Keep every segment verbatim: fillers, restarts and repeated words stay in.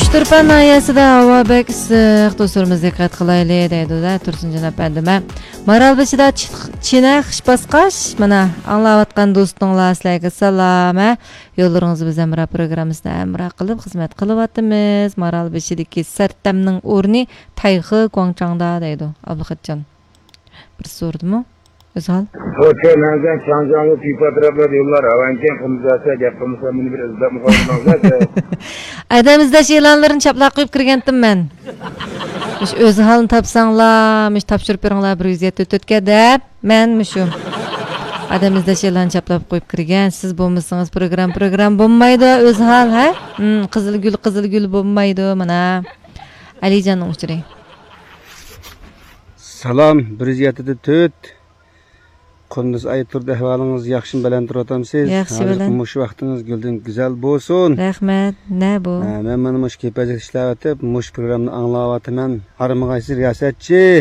Uchturpan nahiyasida havo bek issiq, do'stlarimiz diqqat qilaylik deydi-da, Tursun janob bandima. Maralbishida china xish basqash, mana anglayotgan do'stinglar sizlarga salom. Yo'llaringiz biz Amra programmasida amra qilib xizmat qilyapmiz. Maralbishidagi sartamning o'rni Tayxi Guangchangda deydi Abduxatjon. Bir so'rdimi? Özal. Hoca nereden Çancangı pipa taraflar diyorlar. Avanken kumzasa yapımsa beni bir ızda muhabbet. Adamızda şeylanların çaplaq qo'yib kirgandim men. Müş öz halini tapsanglar, müş tapşırıp beringlar bir yuz yetmiş to'rtga deb, men mushu. Adamızda şeylanni çaplab qo'yib kirgan. Siz bo'lmasangiz program program bo'lmaydi, öz hal, ha? Hmm, qizil gul qizil gul bo'lmaydi, mana. Alijonning uchiri. Salam, bir yuz yetmiş to'rt. Kunduz aytırdı ahvalınız yaxşı bilen turatamsiz. Yaxşı bilen. Muş vaxtınız gülden güzel bolsun. Rahmat. Ne bu? Ha, men mana muş kepazlik işlep muş programını anglawatyman. Harmagaysi riyasetçi.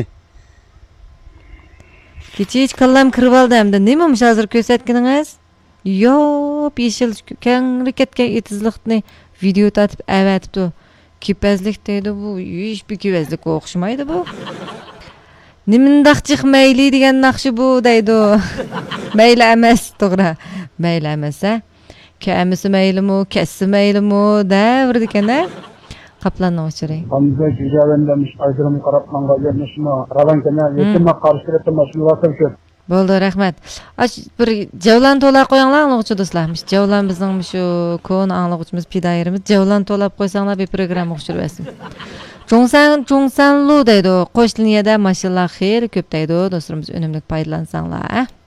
Kecha hech kallam kirib oldi hamda nima mush hozir ko'rsatganingiz? Yo'q, yeshil kengri ketgan etizlikni video tatib avatibdi. Kepazlik deydi bu, hech bir kepazlikka o'xshamaydi bu. Nimindaq chiqmayli degan naqshi bu deydi. Mayli emas, to'g'ri. Mayli emas, ha. Kamisi maylimi, kassi maylimi, davr ekan-a. Qaplanni o'chiring. Hamza Güzavendemiş, aydırım qarapmanga gelmişmi? Ravankana yetimma qarshirib mashina vasıl köp. Bo'ldi, rahmat. Aç bir javlan to'lab qo'yinglar, anglag'uchi do'stlarimiz. Javlan bizning shu kon anglag'uchimiz pidayirimiz. Javlan to'lab qo'ysanglar bir program o'xshirib Çoğsan, çoğsanlu deydi. Qo'shliniyada mashinalar xeyli ko'p deydi. Do'stlarimiz unumli foydalansanglar.